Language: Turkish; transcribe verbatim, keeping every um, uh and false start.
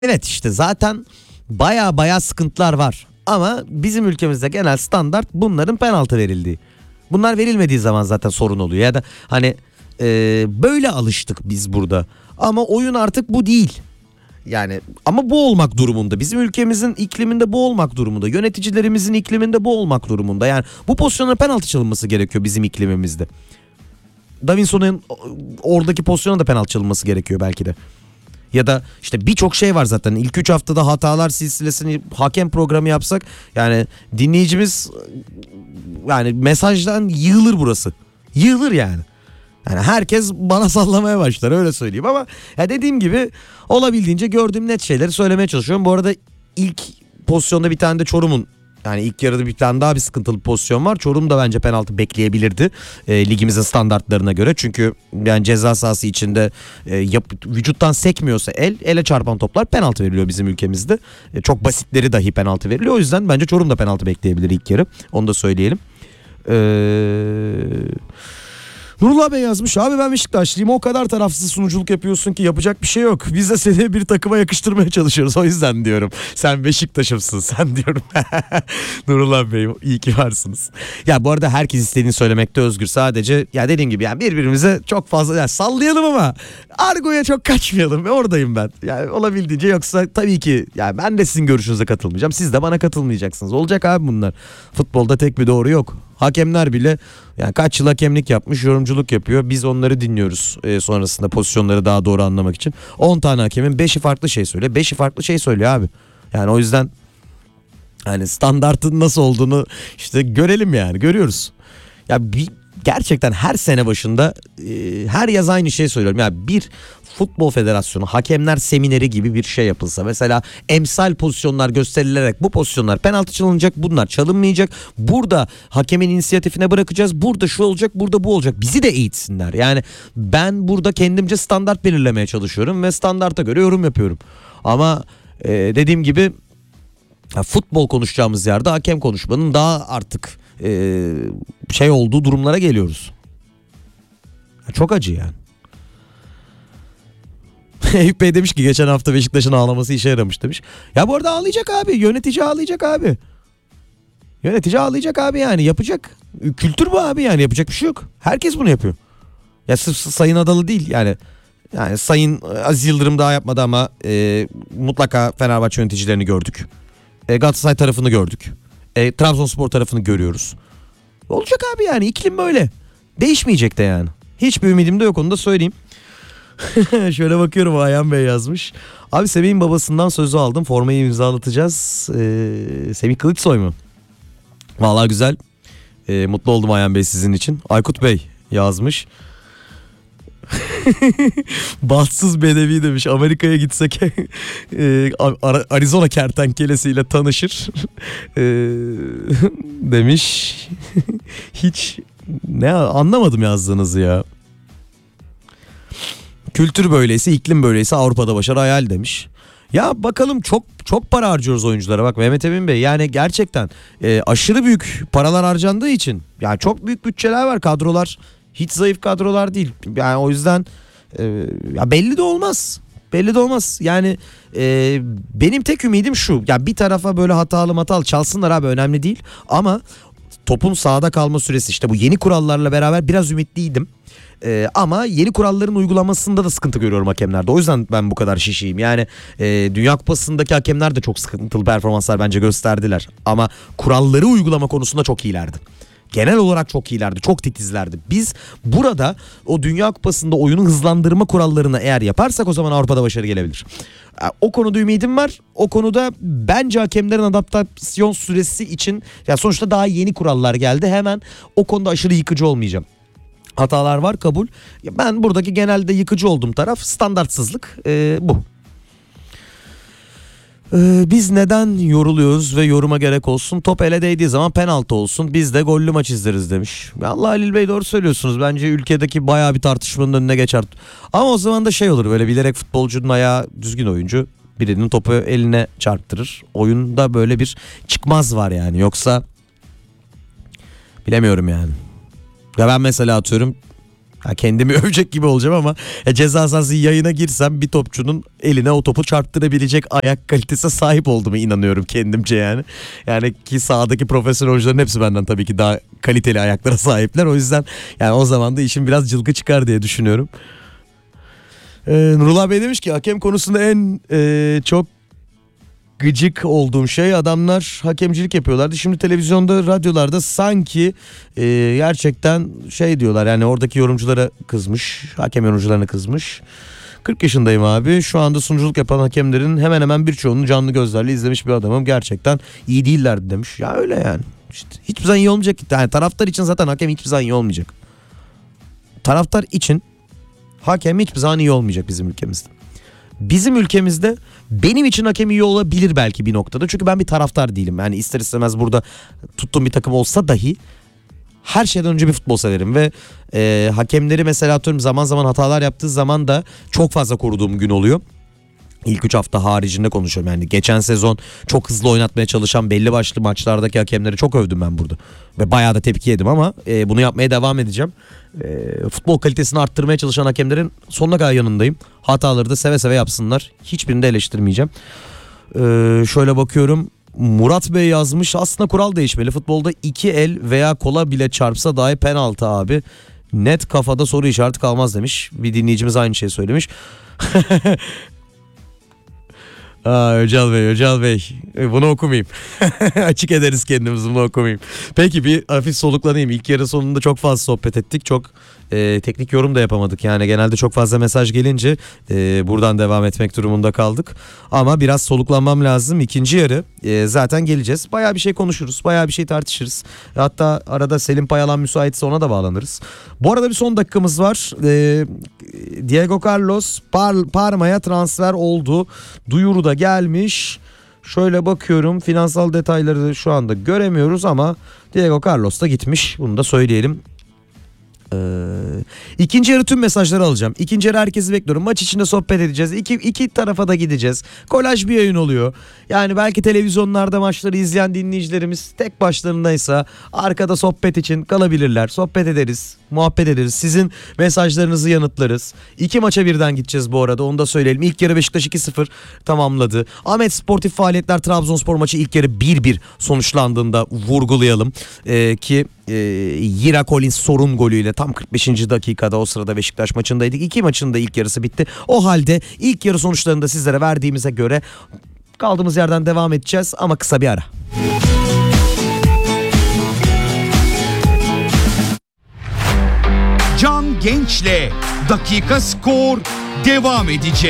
Evet işte zaten baya baya sıkıntılar var. Ama bizim ülkemizde genel standart bunların penaltı verildiği. Bunlar verilmediği zaman zaten sorun oluyor. Ya da hani e, böyle alıştık biz burada. Ama oyun artık bu değil. Yani ama bu olmak durumunda. Bizim ülkemizin ikliminde bu olmak durumunda. Yöneticilerimizin ikliminde bu olmak durumunda. Yani bu pozisyonlara penaltı çalınması gerekiyor bizim iklimimizde. Davinson'un oradaki pozisyona da penaltı çalınması gerekiyor belki de. Ya da işte birçok şey var zaten. İlk üç haftada hatalar silsilesini hakem programı yapsak yani dinleyicimiz yani mesajdan yığılır burası. Yığılır yani. Yani herkes bana sallamaya başlar öyle söyleyeyim ama ya dediğim gibi olabildiğince gördüğüm net şeyleri söylemeye çalışıyorum. Bu arada ilk pozisyonda bir tane de Çorum'un yani ilk yarıda bir tane daha bir sıkıntılı bir pozisyon var. Çorum da bence penaltı bekleyebilirdi e, ligimizin standartlarına göre. Çünkü yani ceza sahası içinde e, yap, vücuttan sekmiyorsa el, ele çarpan toplar penaltı veriliyor bizim ülkemizde. E, çok basitleri dahi penaltı veriliyor. O yüzden bence Çorum da penaltı bekleyebilir ilk yarı. Onu da söyleyelim. Eee... Nurullah Bey yazmış, abi ben Beşiktaşlıyım, o kadar tarafsız sunuculuk yapıyorsun ki yapacak bir şey yok. Biz de seni bir takıma yakıştırmaya çalışıyoruz, o yüzden diyorum. Sen Beşiktaş'ımsın sen diyorum. Nurullah Bey iyi ki varsınız. Ya bu arada herkes istediğini söylemekte özgür, sadece ya dediğim gibi yani birbirimize çok fazla yani sallayalım ama argoya çok kaçmayalım, oradayım ben. Yani olabildiğince, yoksa tabii ki yani ben de sizin görüşünüze katılmayacağım, siz de bana katılmayacaksınız. Olacak abi bunlar. Futbolda tek bir doğru yok. Hakemler bile yani kaç yıl hakemlik yapmış, yorumculuk yapıyor. Biz onları dinliyoruz e, sonrasında pozisyonları daha doğru anlamak için. on tane hakemin beşi farklı şey söylüyor. beşi farklı şey söylüyor abi. Yani o yüzden hani standartın nasıl olduğunu işte görelim yani, görüyoruz. Ya bir, gerçekten her sene başında e, her yaz aynı şey söylüyorum. Ya bir futbol federasyonu hakemler semineri gibi bir şey yapılsa, mesela emsal pozisyonlar gösterilerek bu pozisyonlar penaltı çalınacak, bunlar çalınmayacak, burada hakemin inisiyatifine bırakacağız, burada şu olacak, burada bu olacak, bizi de eğitsinler. Yani ben burada kendimce standart belirlemeye çalışıyorum ve standarta göre yorum yapıyorum ama e, dediğim gibi ya futbol konuşacağımız yerde hakem konuşmanın daha artık e, şey olduğu durumlara geliyoruz. Çok acı yani. Eyüp Bey demiş ki geçen hafta Beşiktaş'ın ağlaması işe yaramış demiş. Ya bu arada ağlayacak abi. Yönetici ağlayacak abi. Yönetici ağlayacak abi, yani yapacak. Kültür bu abi, yani yapacak bir şey yok. Herkes bunu yapıyor. Ya sırf Sayın Adalı değil yani. Yani Sayın Aziz Yıldırım daha yapmadı ama e, mutlaka Fenerbahçe yöneticilerini gördük. E, Galatasaray tarafını gördük. E, Trabzonspor tarafını görüyoruz. Olacak abi, yani iklim böyle. Değişmeyecek de yani. Hiçbir ümidim de yok, onu da söyleyeyim. Şöyle bakıyorum, Ayhan Bey yazmış. Abi Semih'in babasından sözü aldım. Formayı imzalatacağız. Ee, Semih Kılıçsoy mu? Vallahi güzel. Ee, mutlu oldum Ayhan Bey sizin için. Aykut Bey yazmış. Bahtsız bedevi demiş. Amerika'ya gitsek e, Arizona kertenkelesiyle tanışır e, demiş. Hiç ne anlamadım yazdığınızı ya. Kültür böyleyse, iklim böyleyse Avrupa'da başarı hayal demiş. Ya bakalım, çok çok para harcıyoruz oyunculara. Bak Mehmet Emin Bey, yani gerçekten e, aşırı büyük paralar harcandığı için yani çok büyük bütçeler var, kadrolar hiç zayıf kadrolar değil. Yani o yüzden e, ya belli de olmaz. Belli de olmaz. Yani e, benim tek ümidim şu. Ya bir tarafa böyle hatalı hatalı çalsınlar abi, önemli değil. Ama topun sahada kalma süresi, işte bu yeni kurallarla beraber biraz ümitliydim. Ee, ama yeni kuralların uygulamasında da sıkıntı görüyorum hakemlerde. O yüzden ben bu kadar şişiyim. Yani e, Dünya Kupası'ndaki hakemler de çok sıkıntılı performanslar bence gösterdiler. Ama kuralları uygulama konusunda çok iyilerdi. Genel olarak çok iyilerdi, çok titizlerdi. Biz burada o Dünya Kupası'nda oyunu hızlandırma kurallarını eğer yaparsak o zaman Avrupa'da başarı gelebilir. O konuda ümidim var. O konuda bence hakemlerin adaptasyon süresi için, ya sonuçta daha yeni kurallar geldi. Hemen o konuda aşırı yıkıcı olmayacağım. Hatalar var, kabul. Ben buradaki genelde yıkıcı olduğum taraf standartsızlık. Ee, bu. Ee, biz neden yoruluyoruz ve yoruma gerek olsun? Top ele değdiği zaman penaltı olsun. Biz de gollü maç izleriz demiş. Allah Halil Bey, doğru söylüyorsunuz. Bence ülkedeki bayağı bir tartışmanın önüne geçer. Ama o zaman da şey olur, böyle bilerek futbolcunun ayağı düzgün oyuncu birinin topu eline çarptırır. Oyunda böyle bir çıkmaz var yani. Yoksa bilemiyorum yani. Ya ben mesela atıyorum Ha, kendimi övecek gibi olacağım ama e, ceza sahası yayına girsem bir topçunun eline o topu çarptırabilecek ayak kalitesine sahip olduğumu inanıyorum kendimce yani. Yani ki sahadaki profesyonel oyuncuların hepsi benden tabii ki daha kaliteli ayaklara sahipler. O yüzden yani o zaman da işin biraz cılgı çıkar diye düşünüyorum. Ee, Nurullah Bey demiş ki hakem konusunda en e, çok gıcık olduğum şey adamlar hakemcilik yapıyorlardı. Şimdi televizyonda, radyolarda sanki e, gerçekten şey diyorlar yani oradaki yorumculara kızmış, hakem yorumcularına kızmış. kırk yaşındayım abi. Şu anda sunuculuk yapan hakemlerin hemen hemen birçoğunu canlı gözlerle izlemiş bir adamım. Gerçekten iyi değillerdi demiş. Ya öyle yani. İşte hiçbir zaman iyi olmayacak. Yani taraftar için zaten hakem hiçbir zaman iyi olmayacak. Taraftar için hakem hiçbir zaman iyi olmayacak bizim ülkemizde. Bizim ülkemizde benim için hakem iyi olabilir belki bir noktada. Çünkü ben bir taraftar değilim. Yani ister istemez burada tuttuğum bir takım olsa dahi her şeyden önce bir futbol severim. Ve e, hakemleri mesela atıyorum zaman zaman hatalar yaptığı zaman da çok fazla koruduğum gün oluyor. İlk üç hafta haricinde konuşuyorum yani. Geçen sezon çok hızlı oynatmaya çalışan belli başlı maçlardaki hakemleri çok övdüm ben burada. Ve bayağı da tepki yedim ama e, bunu yapmaya devam edeceğim. E, futbol kalitesini arttırmaya çalışan hakemlerin sonuna kadar yanındayım. Hataları da seve seve yapsınlar. Hiçbirini de eleştirmeyeceğim. E, şöyle bakıyorum. Murat Bey yazmış. Aslında kural değişmeli. Futbolda iki el veya kola bile çarpsa dahi penaltı abi. Net kafada soru işareti kalmaz demiş. Bir dinleyicimiz aynı şeyi söylemiş. Aa, Öcal Bey, Öcal Bey. Bunu okumayayım. Açık ederiz kendimizi, bunu okumayayım. Peki bir hafif soluklanayım. İlk yarı sonunda çok fazla sohbet ettik. Çok e, teknik yorum da yapamadık. Yani genelde çok fazla mesaj gelince e, buradan devam etmek durumunda kaldık. Ama biraz soluklanmam lazım. İkinci yarı e, zaten geleceğiz. Bayağı bir şey konuşuruz. Bayağı bir şey tartışırız. Hatta arada Selim Payalan müsaitse ona da bağlanırız. Bu arada bir son dakikamız var. E, Diego Carlos Par- Parma'ya transfer oldu. Duyuru da gelmiş. Şöyle bakıyorum, finansal detayları şu anda göremiyoruz ama Diego Carlos da gitmiş. Bunu da söyleyelim. Ee, ikinci yarı tüm mesajları alacağım. İkinci yarı herkesi bekliyorum. Maç içinde sohbet edeceğiz. İki, iki tarafa da gideceğiz. Kolaj bir yayın oluyor. Yani belki televizyonlarda maçları izleyen dinleyicilerimiz tek başlarındaysa arkada sohbet için kalabilirler. Sohbet ederiz, muhabbet ederiz. Sizin mesajlarınızı yanıtlarız. İki maça birden gideceğiz bu arada, onu da söyleyelim. İlk yarı Beşiktaş iki sıfır tamamladı. Ahmet Sportif Faaliyetler Trabzonspor maçı ilk yarı bir bir sonuçlandığında vurgulayalım. Ee, ki e, Yira Collins sorun golüyle tam kırk beşinci dakikada o sırada Beşiktaş maçındaydık. İki maçın da ilk yarısı bitti. O halde ilk yarı sonuçlarını da sizlere verdiğimize göre kaldığımız yerden devam edeceğiz ama kısa bir ara. Can Genç'le Dakika Skor devam edecek.